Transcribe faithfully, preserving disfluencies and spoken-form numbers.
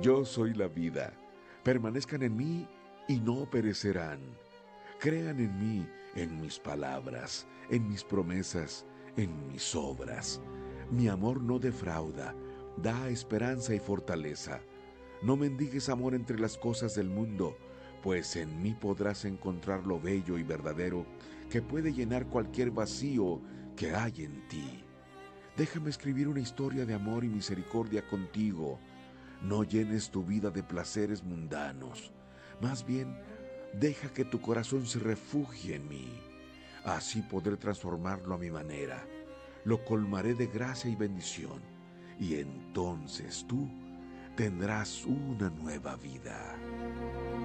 Yo soy la vida. Permanezcan en mí y no perecerán. Crean en mí, en mis palabras, en mis promesas, en mis obras. Mi amor no defrauda, da esperanza y fortaleza. No mendigues amor entre las cosas del mundo, pues en mí podrás encontrar lo bello y verdadero que puede llenar cualquier vacío que hay en ti. Déjame escribir una historia de amor y misericordia contigo. No llenes tu vida de placeres mundanos. Más bien, deja que tu corazón se refugie en mí. Así podré transformarlo a mi manera. Lo colmaré de gracia y bendición. Y entonces tú tendrás una nueva vida.